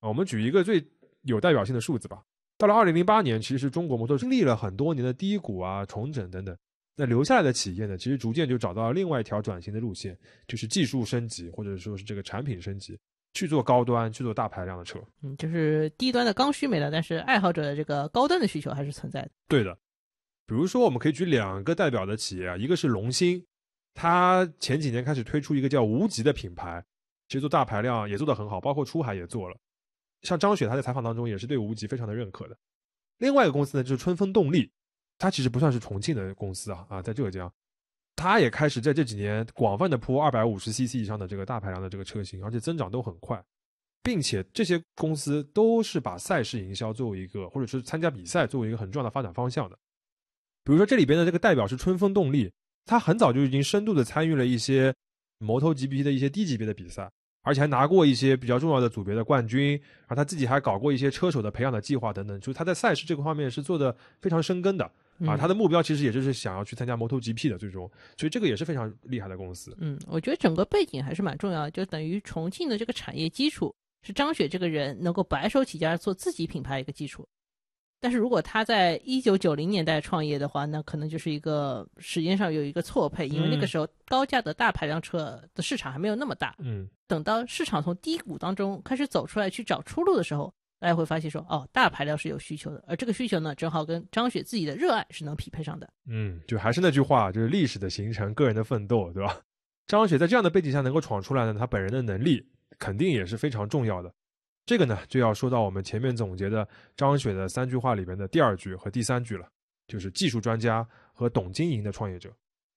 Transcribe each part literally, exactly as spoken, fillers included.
我们举一个最有代表性的数字吧。到了二零零八年，其实中国摩托经历了很多年的低谷啊、重整等等。那留下来的企业呢，其实逐渐就找到了另外一条转型的路线，就是技术升级，或者说是这个产品升级，去做高端，去做大排量的车。 嗯，就是低端的刚需没了，但是爱好者的这个高端的需求还是存在的。 对的。比如说我们可以举两个代表的企业啊，一个是龙芯，它前几年开始推出一个叫无极的品牌，其实做大排量也做得很好，包括出海也做了。像张雪他在采访当中也是对无极非常的认可的。另外一个公司呢，就是春风动力，它其实不算是重庆的公司啊，啊，在浙江，它也开始在这几年广泛的铺 二百五十 C C 以上的这个大排量的这个车型，而且增长都很快，并且这些公司都是把赛事营销作为一个，或者是参加比赛作为一个很重要的发展方向的。比如说这里边的这个代表是春风动力，它很早就已经深度的参与了一些摩托 G P 的一些低级别的比赛，而且还拿过一些比较重要的组别的冠军，而他自己还搞过一些车手的培养的计划等等，就是他在赛事这个方面是做的非常深耕的啊。他的目标其实也就是想要去参加摩托 G P 的最终，所以这个也是非常厉害的公司。 嗯，我觉得整个背景还是蛮重要的，就等于重庆的这个产业基础是张雪这个人能够白手起家做自己品牌一个基础。但是如果他在一九九零年代创业的话，那可能就是一个时间上有一个错配，因为那个时候高价的大排量车的市场还没有那么大。 嗯， 等到市场从低谷当中开始走出来去找出路的时候，大家会发现说，哦，大排量是有需求的，而这个需求呢，正好跟张雪自己的热爱是能匹配上的。 嗯，就还是那句话，就是历史的形成，个人的奋斗，对吧？张雪在这样的背景下能够闯出来呢，他本人的能力肯定也是非常重要的。这个呢，就要说到我们前面总结的张雪的三句话里边的第二句和第三句了，就是技术专家和懂经营的创业者。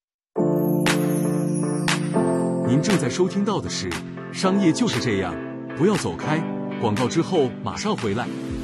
您正在收听到的是《商业就是这样》，不要走开，广告之后马上回来。